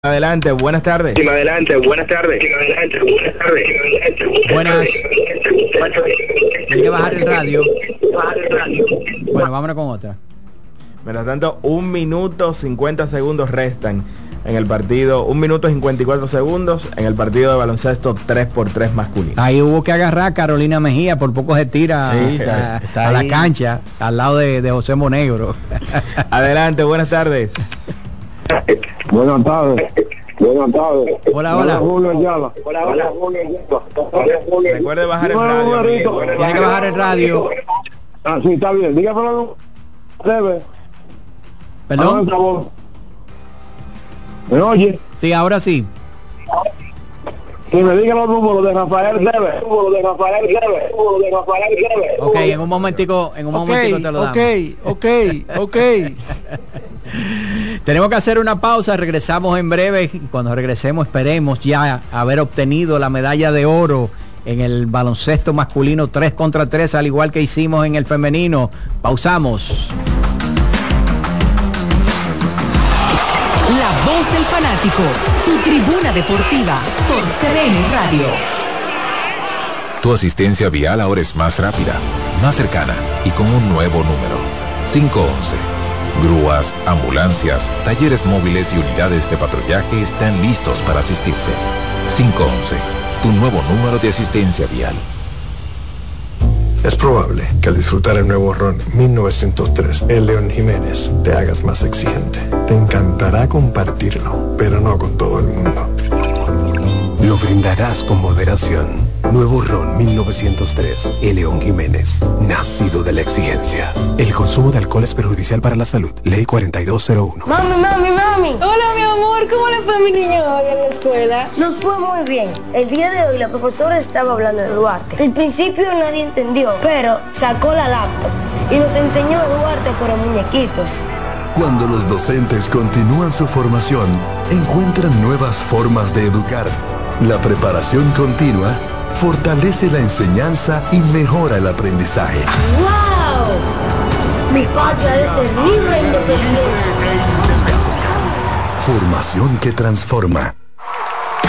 Adelante, buenas tardes. Adelante, buenas tardes. Buenas. Tiene que bajar el radio. Bueno, vámonos con otra. Mientras tanto, 1 minuto 50 segundos restan en el partido. 1 minuto 54 segundos en el partido de baloncesto 3x3 masculino. Ahí hubo que agarrar a Carolina Mejía, por poco se tira está a la ahí. Cancha, al lado de José Monegro. Adelante, buenas tardes. Buenas tardes. Hola. Recuerde bajar el radio. amigo. Tiene que bajar el radio. Ah, sí, está bien. Dígame. ¿Perdón? ¿Me oye? Sí, ahora sí. Que me diga los números de Rafael Cebe. Ok, en un momentico te lo damos. Ok. Tenemos que hacer una pausa, regresamos en breve. Cuando regresemos esperemos ya haber obtenido la medalla de oro en el baloncesto masculino 3 contra 3, al igual que hicimos en el femenino. Pausamos. La voz del fanático, tu tribuna deportiva por CDN Radio. Tu asistencia vial ahora es más rápida, más cercana y con un nuevo número. 511. Grúas, ambulancias, talleres móviles y unidades de patrullaje están listos para asistirte. 511. Tu nuevo número de asistencia vial. Es probable que al disfrutar el nuevo ron 1903, el León Jiménez, te hagas más exigente. Te encantará compartirlo, pero no con todo el mundo. Lo brindarás con moderación. Nuevo ron 1903, el León Jiménez, nacido de la exigencia. El consumo de alcohol es perjudicial para la salud. Ley 4201. Mami. Hola, mi amor. ¿Cómo le fue a mi niño hoy en la escuela? Nos fue muy bien. El día de hoy la profesora estaba hablando de Duarte. Al principio nadie entendió, pero sacó la laptop y nos enseñó a Duarte por muñequitos. Cuando los docentes continúan su formación, encuentran nuevas formas de educar. La preparación continua fortalece la enseñanza y mejora el aprendizaje. ¡Wow! Mi patria es terrible e independiente. Formación que transforma.